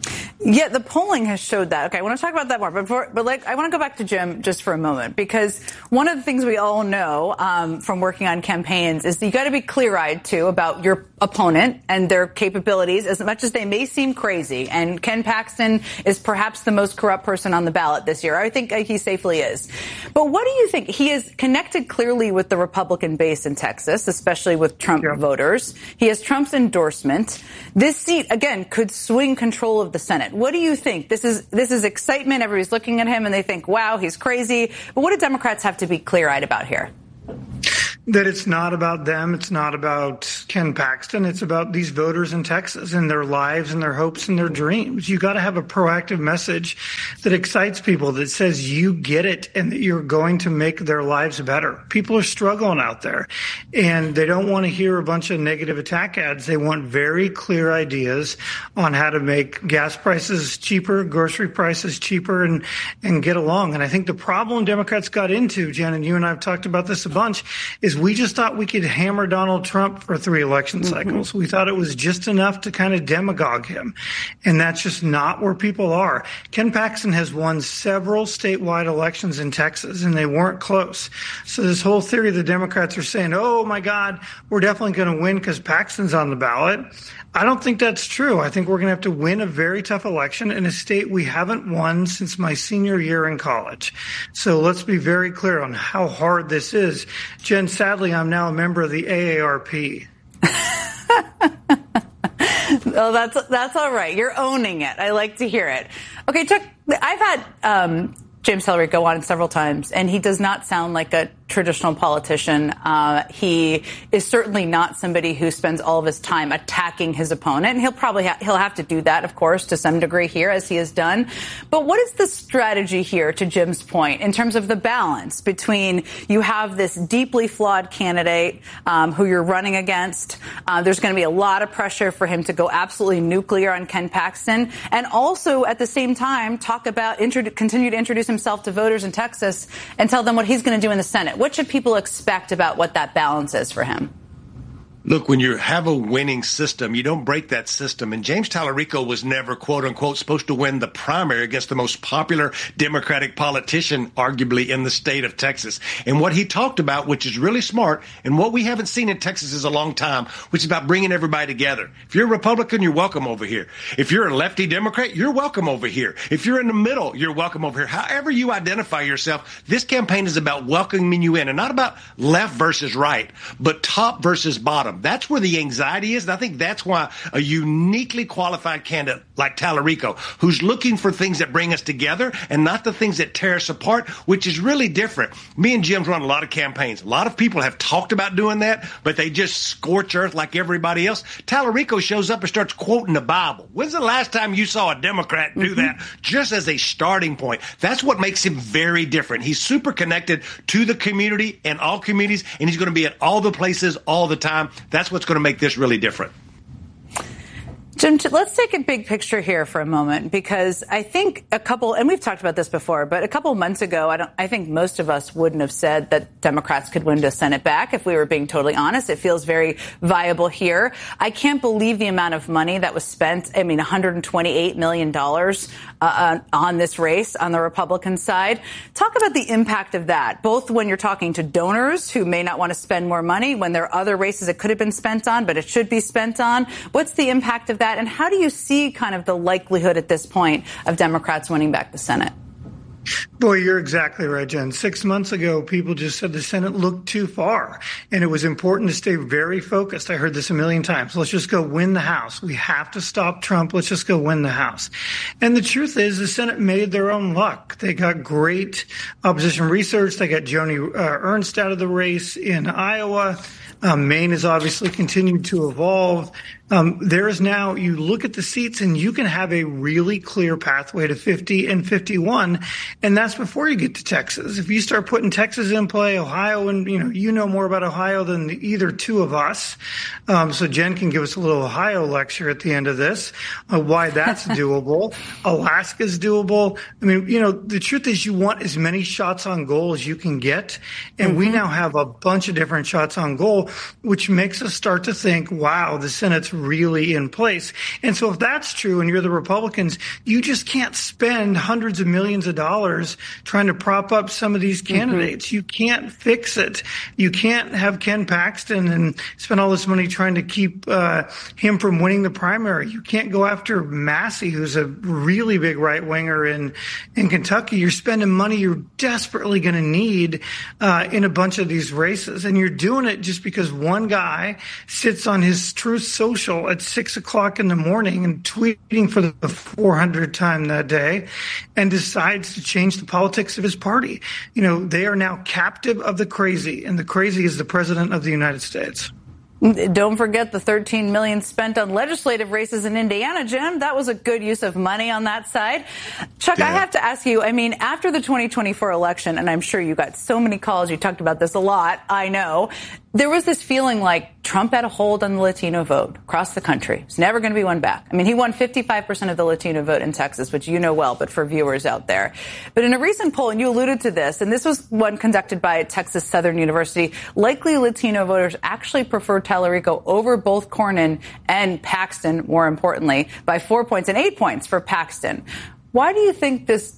Yeah, the polling has showed that. Okay, I want to talk about that more, but I want to go back to Jim just for a moment, because one of the things we all know from working on campaigns is that you got to be clear-eyed too about your opponent and their capabilities, as much as they may seem crazy. And Ken Paxton is perhaps the most corrupt person on the ballot this year. I think he safely is. But what do you think? He is connected clearly with the Republican base in Texas, especially with Trump voters. He has Trump's endorsement. This seat, again, could swing control of the Senate. What do you think? This is excitement. Everybody's looking at him and they think, wow, he's crazy. But what do Democrats have to be clear-eyed about here? That it's not about them. It's not about Ken Paxton. It's about these voters in Texas and their lives and their hopes and their dreams. You got to have a proactive message that excites people, that says you get it and that you're going to make their lives better. People are struggling out there and they don't want to hear a bunch of negative attack ads. They want very clear ideas on how to make gas prices cheaper, grocery prices cheaper, and get along. And I think the problem Democrats got into, Jen, and you and I have talked about this a bunch, is we just thought we could hammer Donald Trump for 3 election cycles. We thought it was just enough to kind of demagogue him. And that's just not where people are. Ken Paxton has won several statewide elections in Texas, and they weren't close. So this whole theory the Democrats are saying, oh, my God, we're definitely going to win because Paxton's on the ballot. I don't think that's true. I think we're going to have to win a very tough election in a state we haven't won since my senior year in college. So let's be very clear on how hard this is. Jen, sadly, I'm now a member of the AARP. Oh, that's all right. You're owning it. I like to hear it. Okay, Chuck, I've had James Tallarico on several times, and he does not sound like a traditional politician. He is certainly not somebody who spends all of his time attacking his opponent. And he'll probably he'll have to do that, of course, to some degree here, as he has done. But what is the strategy here, to Jim's point, in terms of the balance between you have this deeply flawed candidate who you're running against? There's going to be a lot of pressure for him to go absolutely nuclear on Ken Paxton, and also at the same time talk about continue to introduce himself to voters in Texas and tell them what he's going to do in the Senate. What should people expect about what that balance is for him? Look, when you have a winning system, you don't break that system. And James Tallarico was never, quote unquote, supposed to win the primary against the most popular Democratic politician, arguably, in the state of Texas. And what he talked about, which is really smart, and what we haven't seen in Texas is a long time, which is about bringing everybody together. If you're a Republican, you're welcome over here. If you're a lefty Democrat, you're welcome over here. If you're in the middle, you're welcome over here. However you identify yourself, this campaign is about welcoming you in, and not about left versus right, but top versus bottom. That's where the anxiety is, and I think that's why a uniquely qualified candidate like Tallarico, who's looking for things that bring us together and not the things that tear us apart, which is really different. Me and Jim's run a lot of campaigns. A lot of people have talked about doing that, but they just scorch earth like everybody else. Tallarico shows up and starts quoting the Bible. When's the last time you saw a Democrat do that just as a starting point? That's what makes him very different. He's super connected to the community and all communities, and he's going to be at all the places all the time. That's what's going to make this really different. Jim, let's take a big picture here for a moment, because I think and we've talked about this before, but a couple months ago, I think most of us wouldn't have said that Democrats could win the Senate back, if we were being totally honest. It feels very viable here. I can't believe the amount of money that was spent. I mean, $128 million on this race on the Republican side. Talk about the impact of that, both when you're talking to donors who may not want to spend more money, when there are other races it could have been spent on, but it should be spent on. What's the impact of that? And how do you see kind of the likelihood at this point of Democrats winning back the Senate? Boy, you're exactly right, Jen. 6 months ago, people just said the Senate looked too far, and it was important to stay very focused. I heard this a million times. Let's just go win the House. We have to stop Trump. Let's just go win the House. And the truth is, the Senate made their own luck. They got great opposition research. They got Joni Ernst out of the race in Iowa. Maine has obviously continued to evolve. There is now, you look at the seats and you can have a really clear pathway to 50 and 51. And that's before you get to Texas. If you start putting Texas in play, Ohio, and you know more about Ohio than either two of us. So Jen can give us a little Ohio lecture at the end of this, why that's doable. Alaska's doable. I mean, the truth is you want as many shots on goal as you can get. And we now have a bunch of different shots on goal, which makes us start to think, wow, the Senate's what's really in place. And so if that's true and you're the Republicans, you just can't spend hundreds of millions of dollars trying to prop up some of these candidates. You can't fix it. You can't have Ken Paxton and spend all this money trying to keep him from winning the primary. You can't go after Massey, who's a really big right-winger in Kentucky. You're spending money you're desperately going to need in a bunch of these races. And you're doing it just because one guy sits on his Truth Social at 6 o'clock in the morning and tweeting for the 400th time that day and decides to change the politics of his party. You know, they are now captive of the crazy, and the crazy is the president of the United States. Don't forget the $13 million spent on legislative races in Indiana, Jim. That was a good use of money on that side. Chuck, I have to ask you, I mean, after the 2024 election, and I'm sure you got so many calls, you talked about this a lot, I know, there was this feeling like Trump had a hold on the Latino vote across the country. There's never going to be one back. I mean, he won 55% of the Latino vote in Texas, which you know well, but for viewers out there. But in a recent poll, and you alluded to this, and this was one conducted by Texas Southern University, likely Latino voters actually prefer Tallarico over both Cornyn and Paxton, more importantly, by 4 points and 8 points for Paxton. Why do you think this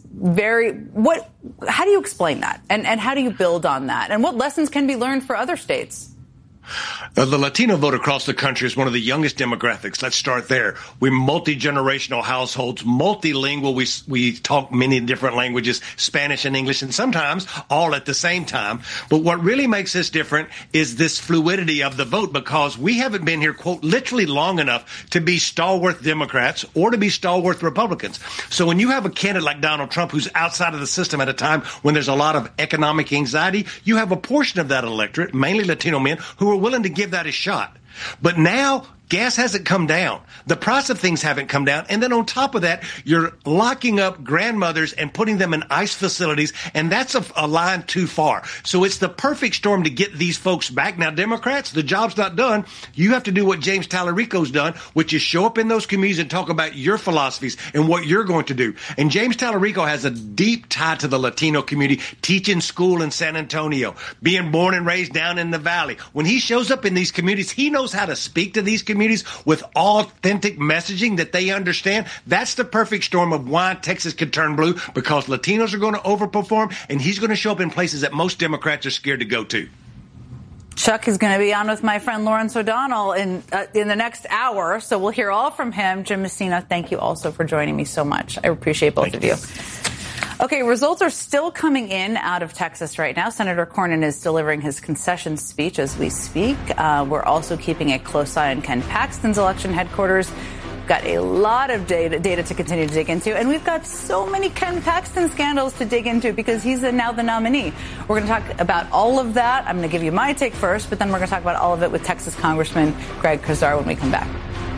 how do you explain that? And how do you build on that? And what lessons can be learned for other states? The Latino vote across the country is one of the youngest demographics. Let's start there. We're multi-generational households, multilingual. We talk many different languages, Spanish and English, and sometimes all at the same time. But what really makes us different is this fluidity of the vote, because we haven't been here, quote, literally long enough to be stalwart Democrats or to be stalwart Republicans. So when you have a candidate like Donald Trump who's outside of the system at a time when there's a lot of economic anxiety, you have a portion of that electorate, mainly Latino men, who are willing to give that a shot. But now gas hasn't come down. The price of things haven't come down. And then on top of that, you're locking up grandmothers and putting them in ICE facilities. And that's a line too far. So it's the perfect storm to get these folks back. Now, Democrats, the job's not done. You have to do what James Tallarico's done, which is show up in those communities and talk about your philosophies and what you're going to do. And James Tallarico has a deep tie to the Latino community, teaching school in San Antonio, being born and raised down in the Valley. When he shows up in these communities, he knows how to speak to these communities with authentic messaging that they understand. That's the perfect storm of why Texas could turn blue, because Latinos are going to overperform, and he's going to show up in places that most Democrats are scared to go to. Chuck is going to be on with my friend Lawrence O'Donnell in the next hour, so we'll hear all from him. Jim Messina, thank you also for joining me so much. I appreciate both of you. Okay, results are still coming in out of Texas right now. Senator Cornyn is delivering his concession speech as we speak. We're also keeping a close eye on Ken Paxton's election headquarters. We've got a lot of data to continue to dig into, and we've got so many Ken Paxton scandals to dig into because he's now the nominee. We're going to talk about all of that. I'm going to give you my take first, but then we're going to talk about all of it with Texas Congressman Greg Casar when we come back.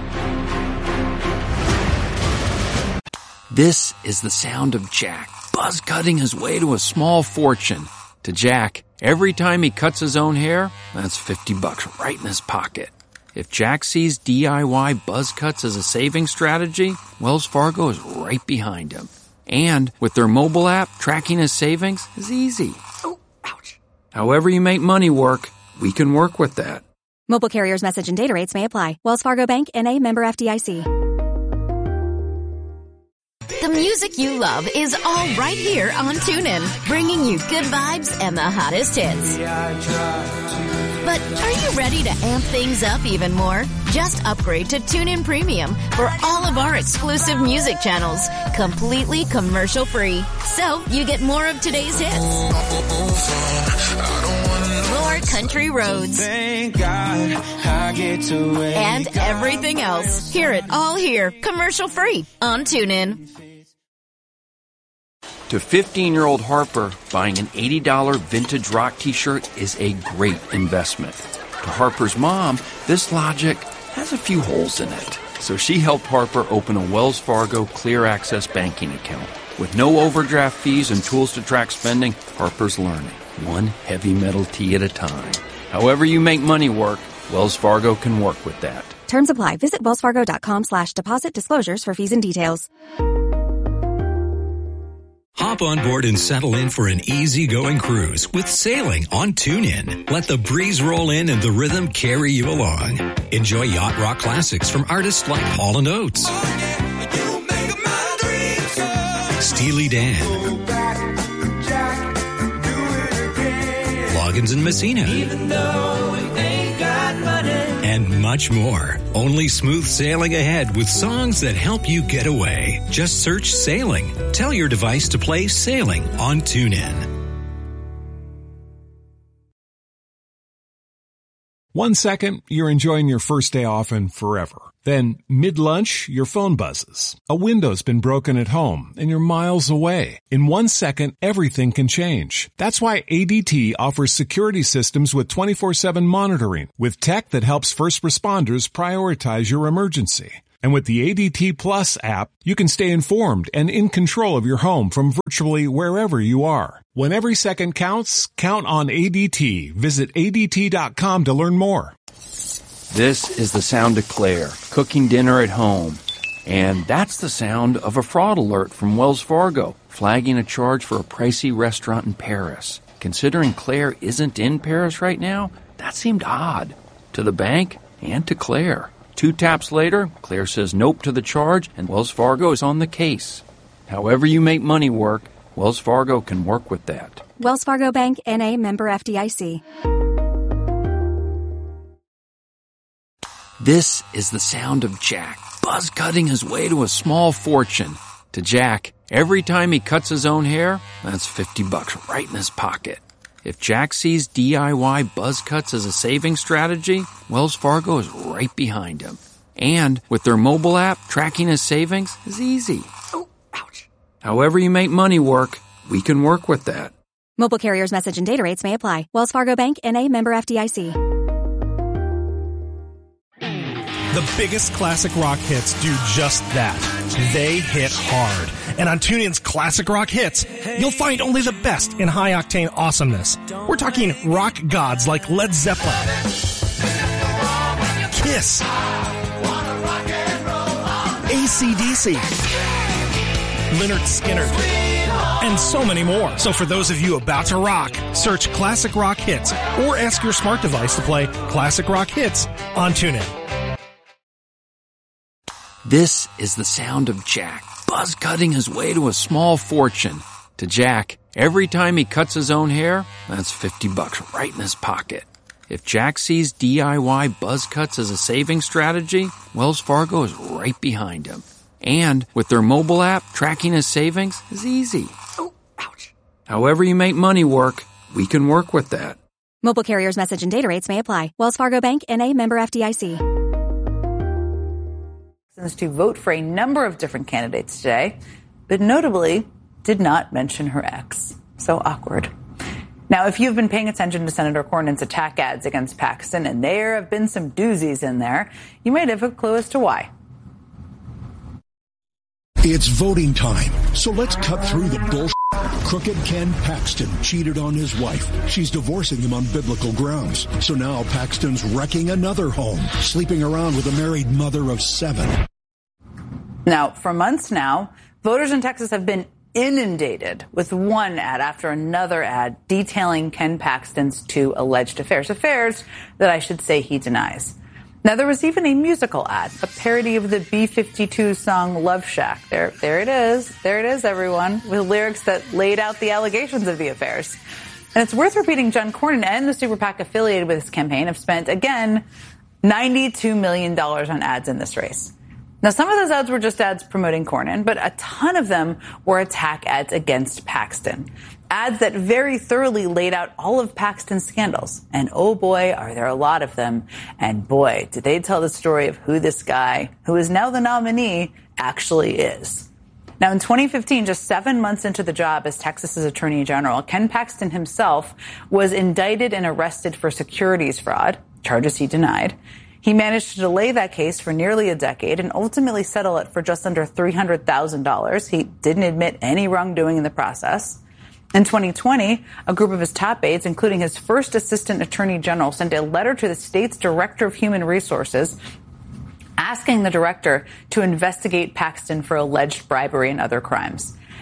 This is the sound of Jack buzz cutting his way to a small fortune. To Jack, every time he cuts his own hair, that's $50 right in his pocket. If Jack sees DIY buzz cuts as a saving strategy, Wells Fargo is right behind him. And with their mobile app, tracking his savings is easy. Oh, ouch. However you make money work, we can work with that. Mobile carriers' message and data rates may apply. Wells Fargo Bank, N.A., member FDIC. The music you love is all right here on TuneIn, bringing you good vibes and the hottest hits. But are you ready to amp things up even more? Just upgrade to TuneIn Premium for all of our exclusive music channels, completely commercial-free. So you get more of today's hits, more country roads, Thank God I get to wake and everything else. Hear it all here, commercial-free on TuneIn. To 15-year-old Harper, buying an $80 vintage rock t-shirt is a great investment. To Harper's mom, this logic has a few holes in it. So she helped Harper open a Wells Fargo Clear Access banking account. With no overdraft fees and tools to track spending, Harper's learning, one heavy metal tee at a time. However you make money work, Wells Fargo can work with that. Terms apply. Visit wellsfargo.com/deposit disclosures for fees and details. Hop on board and settle in for an easygoing cruise with sailing on TuneIn. Let the breeze roll in and the rhythm carry you along. Enjoy yacht rock classics from artists like Hall & Oates, Steely Dan, Loggins and Messina, and much more. Only smooth sailing ahead with songs that help you get away. Just search Sailing. Tell your device to play Sailing on TuneIn. 1 second, you're enjoying your first day off and forever. Then, mid-lunch, your phone buzzes. A window's been broken at home, and you're miles away. In 1 second, everything can change. That's why ADT offers security systems with 24/7 monitoring, with tech that helps first responders prioritize your emergency. And with the ADT Plus app, you can stay informed and in control of your home from virtually wherever you are. When every second counts, count on ADT. Visit ADT.com to learn more. This is the sound of Claire, cooking dinner at home. And that's the sound of a fraud alert from Wells Fargo, flagging a charge for a pricey restaurant in Paris. Considering Claire isn't in Paris right now, that seemed odd. To the bank and to Claire. 2 taps later, Claire says nope to the charge, and Wells Fargo is on the case. However you make money work, Wells Fargo can work with that. Wells Fargo Bank, N.A., member FDIC. This is the sound of Jack, buzz-cutting his way to a small fortune. To Jack, every time he cuts his own hair, that's $50 right in his pocket. If Jack sees DIY buzz cuts as a saving strategy, Wells Fargo is right behind him. And with their mobile app, tracking his savings is easy. Oh, ouch. However you make money work, we can work with that. Mobile carriers' message and data rates may apply. Wells Fargo Bank, N.A., member FDIC. The biggest classic rock hits do just that. They hit hard. And on TuneIn's Classic Rock Hits, you'll find only the best in high-octane awesomeness. We're talking rock gods like Led Zeppelin, Kiss, AC/DC, Lynyrd Skynyrd, and so many more. So for those of you about to rock, search Classic Rock Hits or ask your smart device to play Classic Rock Hits on TuneIn. This is the sound of Jack, buzz-cutting his way to a small fortune. To Jack, every time he cuts his own hair, that's $50 right in his pocket. If Jack sees DIY buzz cuts as a saving strategy, Wells Fargo is right behind him. And with their mobile app, tracking his savings is easy. Oh, ouch. However you make money work, we can work with that. Mobile carriers' message and data rates may apply. Wells Fargo Bank, N.A., member FDIC. To vote for a number of different candidates today, but notably did not mention her ex. So awkward. Now, if you've been paying attention to Senator Cornyn's attack ads against Paxton, and there have been some doozies in there, you might have a clue as to why. It's voting time, so let's cut through the bullshit. Crooked Ken Paxton cheated on his wife. She's divorcing him on biblical grounds. So now Paxton's wrecking another home, sleeping around with a married mother of 7. Now, for months now, voters in Texas have been inundated with one ad after another ad detailing Ken Paxton's 2 alleged affairs that I should say he denies. Now, there was even a musical ad, a parody of the B-52 song Love Shack. There it is. There it is, everyone, with lyrics that laid out the allegations of the affairs. And it's worth repeating, John Cornyn and the super PAC affiliated with his campaign have spent, again, $92 million on ads in this race. Now, some of those ads were just ads promoting Cornyn, but a ton of them were attack ads against Paxton. Ads that very thoroughly laid out all of Paxton's scandals. And oh boy, are there a lot of them. And boy, did they tell the story of who this guy, who is now the nominee, actually is. Now, in 2015, just 7 months into the job as Texas's Attorney General, Ken Paxton himself was indicted and arrested for securities fraud, charges he denied. He managed to delay that case for nearly a decade and ultimately settle it for just under $300,000. He didn't admit any wrongdoing in the process. In 2020, a group of his top aides, including his first assistant attorney general, sent a letter to the state's director of human resources asking the director to investigate Paxton for alleged bribery and other crimes.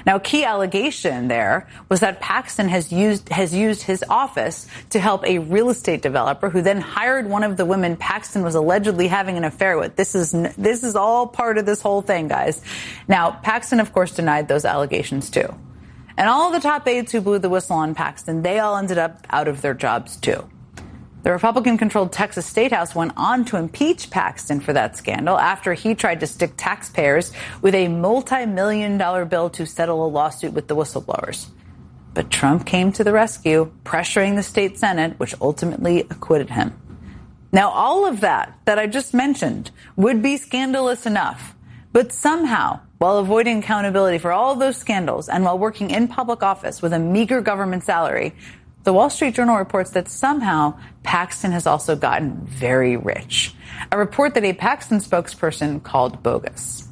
Now, a key allegation there was that Paxton has used his office to help a real estate developer who then hired one of the women Paxton was allegedly having an affair with. This is all part of this whole thing, guys. Now, Paxton, of course, denied those allegations, too. And all the top aides who blew the whistle on Paxton, they all ended up out of their jobs, too. The Republican-controlled Texas State House went on to impeach Paxton for that scandal after he tried to stick taxpayers with a multi-million-dollar bill to settle a lawsuit with the whistleblowers. But Trump came to the rescue, pressuring the state Senate, which ultimately acquitted him. Now, all of that I just mentioned would be scandalous enough, but somehow, while avoiding accountability for all those scandals and while working in public office with a meager government salary, the Wall Street Journal reports that somehow Paxton has also gotten very rich. A report that a Paxton spokesperson called bogus.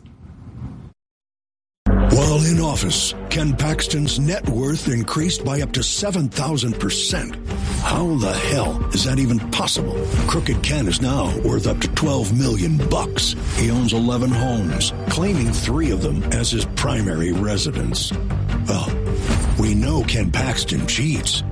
While in office, Ken Paxton's net worth increased by up to 7,000%. How the hell is that even possible? Crooked Ken is now worth up to $12 million. He owns 11 homes, claiming 3 of them as his primary residence. Well, we know Ken Paxton cheats.